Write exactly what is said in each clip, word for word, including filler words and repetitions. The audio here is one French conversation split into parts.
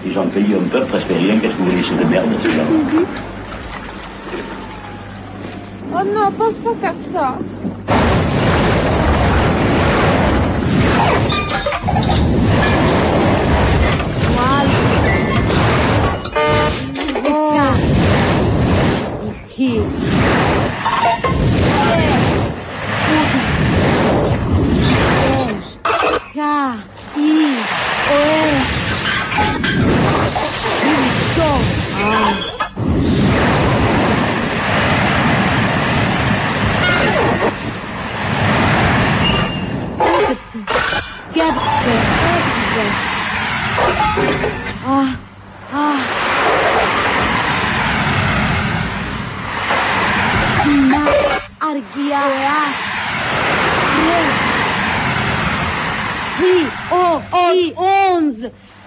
Ils ont payé un peu, presque rien, qu'est-ce que vous voulez, c'est de merde, ces gens. Oh non, pense pas faire ça. Here. K, I, O, R. Ah, ah. Ma argia. Ri, o, i, onze.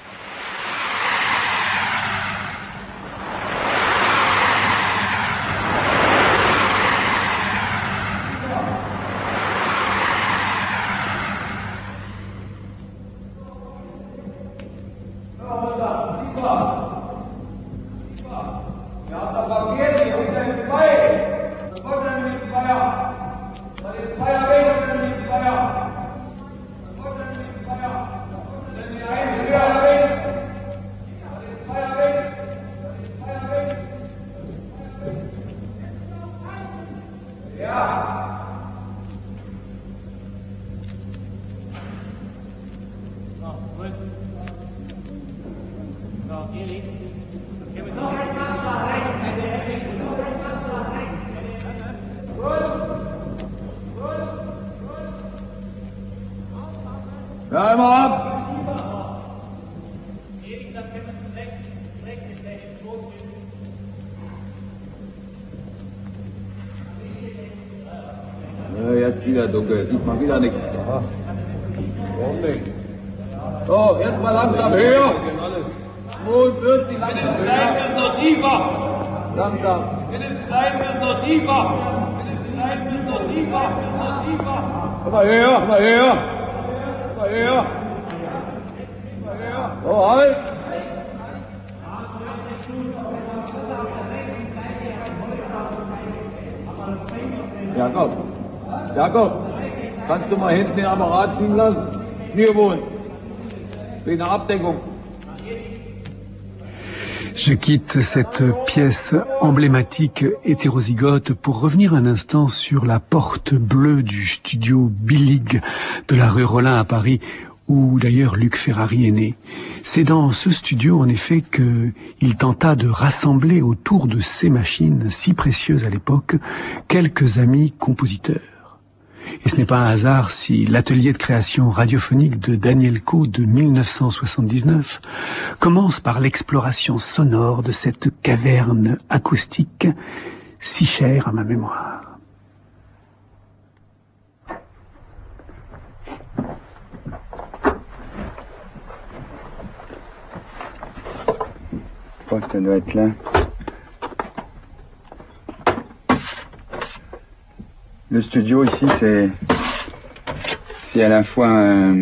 Ja, immer ab! Ja, jetzt wieder dunkel, sieht man wieder nichts. Warum nicht? So, jetzt mal langsam höher! zweiundvierzig, langsam höher! Wenn es bleibt, wird noch tiefer! Langsam! Wenn es bleibt, wird noch tiefer! Wenn es bleibt, wird noch tiefer! Noch tiefer! Immer höher, immer höher! Immer höher! Immer höher! So, halt! Jakob! Jakob! Kannst du mal hinten den Apparat ziehen lassen? Hier wohnen! Wegen der Abdeckung! Je quitte cette pièce emblématique hétérozygote pour revenir un instant sur la porte bleue du studio Billig de la rue Rollin à Paris, où d'ailleurs Luc Ferrari est né. C'est dans ce studio, en effet, qu'il tenta de rassembler autour de ces machines si précieuses à l'époque quelques amis compositeurs. Et ce n'est pas un hasard si l'atelier de création radiophonique de Daniel Coe de mille neuf cent soixante-dix-neuf commence par l'exploration sonore de cette caverne acoustique si chère à ma mémoire. Je crois que ça doit être là. Le studio ici, c'est c'est à la fois euh,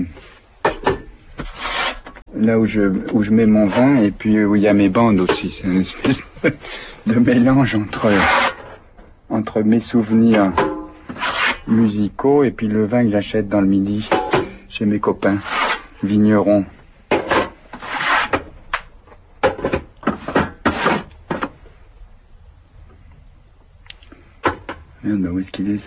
là où je où je mets mon vin et puis où il y a mes bandes aussi. C'est une espèce de mélange entre entre mes souvenirs musicaux et puis le vin que j'achète dans le Midi chez mes copains vignerons. Merde, où est-ce qu'il est ce truc ?